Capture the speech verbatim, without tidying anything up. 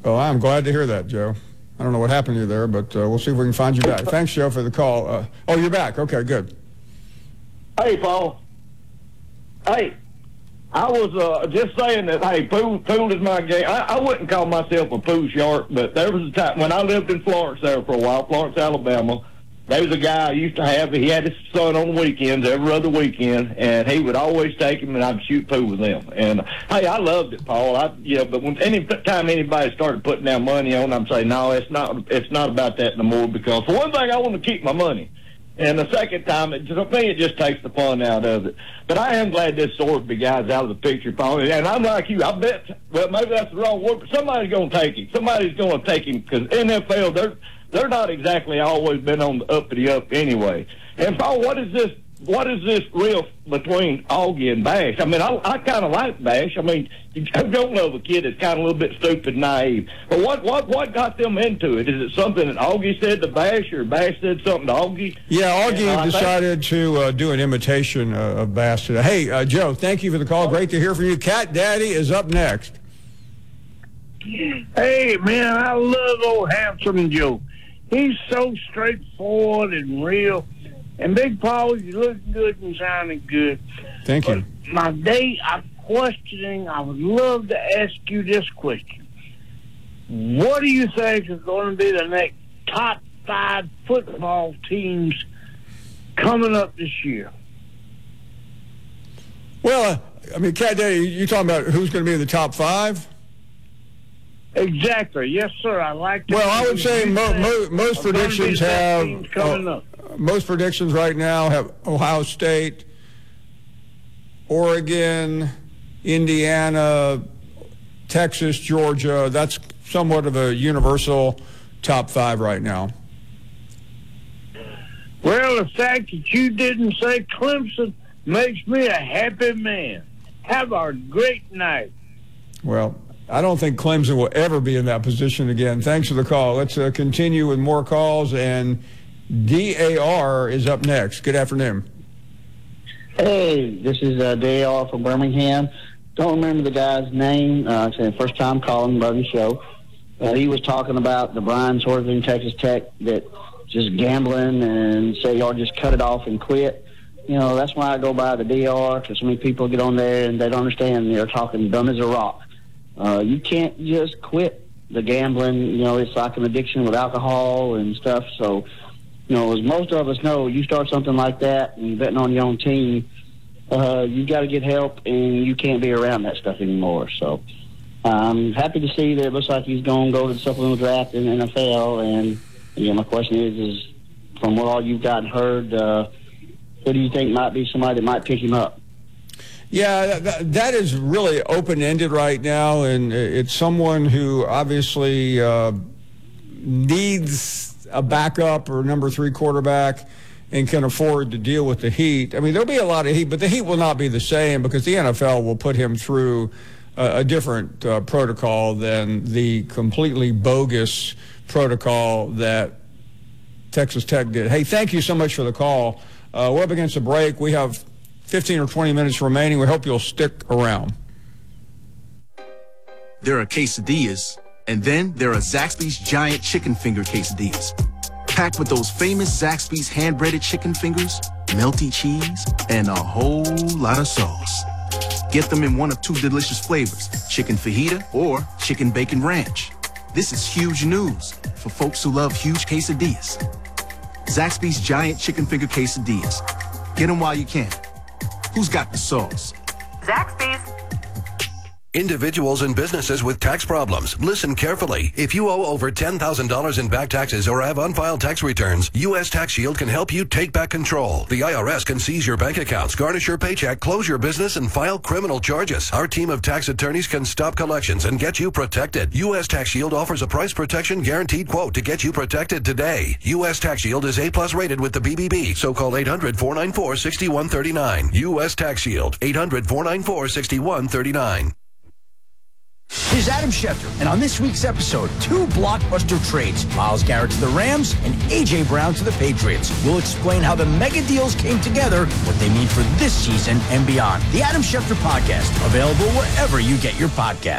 Well, I'm glad to hear that, Joe. I don't know what happened to you there, but uh, we'll see if we can find you back. Thanks, Joe, for the call. Uh, oh, you're back. Okay, good. Hey, Paul. Hey, I was uh, just saying that, hey, pool, pool is my game. I, I wouldn't call myself a pool shark, but there was a time when I lived in Florence there for a while, Florence, Alabama. There was a guy I used to have. He had his son on the weekends, every other weekend, and he would always take him, and I'd shoot pool with him. And hey, I loved it, Paul. I, yeah, but when any time anybody started putting down money on, I'm saying, no, it's not. It's not about that no more. Because for one thing, I want to keep my money, and the second time, it, to me, it just takes the fun out of it. But I am glad this Sorsby guy's out of the picture, Paul. And I'm like you. I bet. Well, maybe that's the wrong word, but somebody's going to take him. Somebody's going to take him because N F L, they're. They're not exactly always been on the uppity up anyway. And Paul, what is this? What is this real between Augie and Bash? I mean, I, I kind of like Bash. I mean, I don't love a kid that's kind of a little bit stupid, and naive. But what what what got them into it? Is it something that Augie said to Bash, or Bash said something to Augie? Yeah, Augie decided to uh, do an imitation uh, of Bash today. Hey, uh, Joe, thank you for the call. Great to hear from you. Cat Daddy is up next. Hey, man, I love old Handsome Joe. He's so straightforward and real. And Big Paul, you're looking good and sounding good. Thank you. But my day, I'm questioning. I would love to ask you this question. What do you think is going to be the next top five football teams coming up this year? Well, I mean, Cat Daddy, you talking about who's going to be in the top five? Exactly. Yes, sir. I like that. Well, I would say mo mo most predictions have uh, most predictions right now have Ohio State, Oregon, Indiana, Texas, Georgia. That's somewhat of a universal top five right now. Well, the fact that you didn't say Clemson makes me a happy man. Have a great night. Well, I don't think Clemson will ever be in that position again. Thanks for the call. Let's uh, continue with more calls, and D A R is up next. Good afternoon. Hey, this is uh, D A R from Birmingham. Don't remember the guy's name. Uh, it's first time calling, love your show. Uh, he was talking about the Brian Sorsby, Texas Tech, that just gambling and say y'all just cut it off and quit. You know, that's why I go by the D R, because so many people get on there and they don't understand. They're talking dumb as a rock. Uh, you can't just quit the gambling. You know, it's like an addiction with alcohol and stuff. So, you know, as most of us know, you start something like that and you're betting on your own team, uh, you got to get help, and you can't be around that stuff anymore. So I'm happy to see that it looks like he's going to go to the supplemental draft in the N F L. And, you know, my question is, is from what all you've gotten heard, uh, who do you think might be somebody that might pick him up? Yeah, that, that is really open-ended right now, and it's someone who obviously uh, needs a backup or number three quarterback and can afford to deal with the heat. I mean, there'll be a lot of heat, but the heat will not be the same because the N F L will put him through a, a different uh, protocol than the completely bogus protocol that Texas Tech did. Hey, thank you so much for the call. Uh, we're up against a break. We have fifteen or twenty minutes remaining. We hope you'll stick around. There are quesadillas, and then there are Zaxby's giant chicken finger quesadillas. Packed with those famous Zaxby's hand-breaded chicken fingers, melty cheese, and a whole lot of sauce. Get them in one of two delicious flavors, chicken fajita or chicken bacon ranch. This is huge news for folks who love huge quesadillas. Zaxby's giant chicken finger quesadillas. Get them while you can. Who's got the sauce? Zaxby's. Individuals and businesses with tax problems, listen carefully. If you owe over ten thousand dollars in back taxes or have unfiled tax returns, U S Tax Shield can help you take back control. The I R S can seize your bank accounts, garnish your paycheck, close your business, and file criminal charges. Our team of tax attorneys can stop collections and get you protected. U S Tax Shield offers a price protection guaranteed quote to get you protected today. U S Tax Shield is A plus rated with the B B B, so call eight hundred, four nine four, six one three nine. U S Tax Shield, eight hundred, four nine four, six one three nine. Here's Adam Schefter, and on this week's episode, two blockbuster trades. Myles Garrett to the Rams and A J. Brown to the Patriots. We'll explain how the mega deals came together, what they mean for this season and beyond. The Adam Schefter Podcast, available wherever you get your podcast.